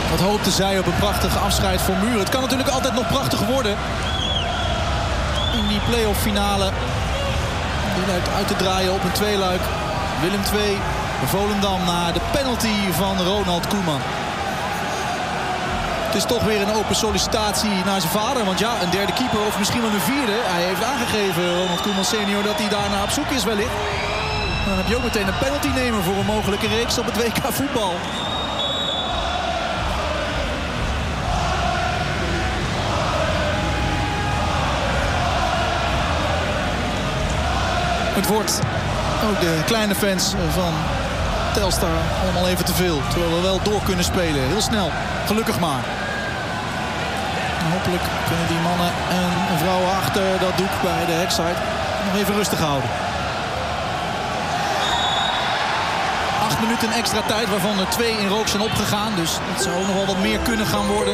Wat hoopte zij op een prachtige afscheid voor Muren. Het kan natuurlijk altijd nog prachtig worden. In die play-off finale. Die lijkt uit te draaien op een tweeluik. Willem II, Volendam na de penalty van Ronald Koeman. Het is toch weer een open sollicitatie naar zijn vader. Want ja, een derde keeper of misschien wel een vierde. Hij heeft aangegeven, Ronald Koeman senior, dat hij daarna op zoek is wellicht. Dan heb je ook meteen een penalty nemen voor een mogelijke reeks op het WK voetbal. Het wordt ook de kleine fans van Telstar allemaal even te veel. Terwijl we wel door kunnen spelen. Heel snel. Gelukkig maar. En hopelijk kunnen die mannen en vrouwen achter dat doek bij de hekside nog even rustig houden. 8 minuten extra tijd, waarvan er 2 in rook zijn opgegaan. Dus het zou nog wel wat meer kunnen gaan worden.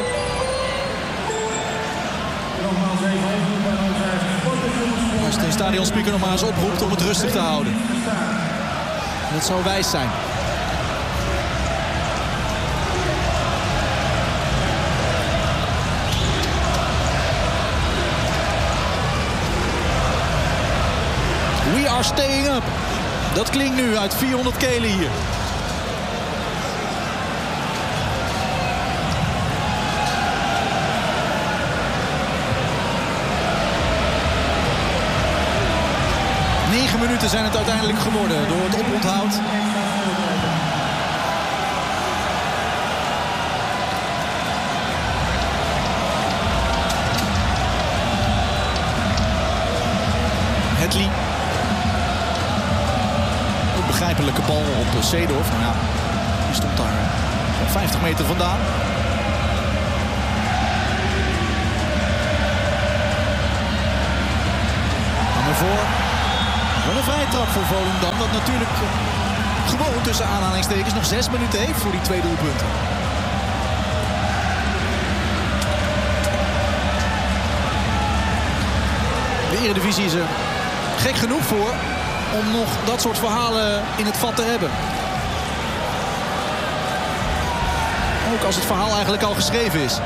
Als de stadionspeaker nog maar eens oproept om het rustig te houden. Dat zou wijs zijn. We are staying up. Dat klinkt nu uit 400 kelen hier. Minuten zijn het uiteindelijk geworden door het oponthoud. Hedley. Een begrijpelijke bal op Seedorf. Nou ja, die stond daar 50 meter vandaan. Dan ervoor. Wel een vrije trap voor Volendam. Dat natuurlijk gewoon tussen aanhalingstekens nog 6 minuten heeft voor die 2 doelpunten. De Eredivisie is er gek genoeg voor om nog dat soort verhalen in het vat te hebben. Ook als het verhaal eigenlijk al geschreven is.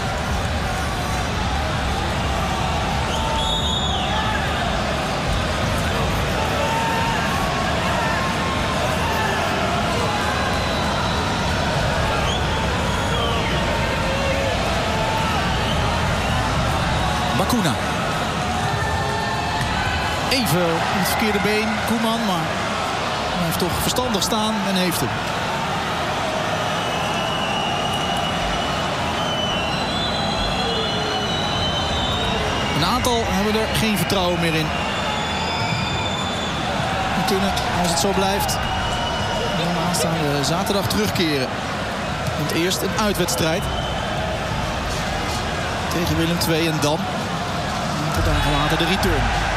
Bakuna. Even op het verkeerde been, Koeman, maar hij heeft toch verstandig staan en heeft hem. Een aantal hebben er geen vertrouwen meer in. We kunnen, als het zo blijft, dan aanstaande zaterdag terugkeren. Want eerst een uitwedstrijd tegen Willem II en dan. Een aantal dagen later de return.